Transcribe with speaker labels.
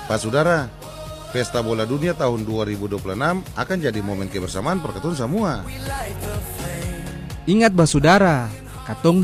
Speaker 1: Pak Saudara, Pesta Bola Dunia tahun 2026 akan jadi momen kebersamaan perkatun semua.
Speaker 2: Ingat Basudara, katong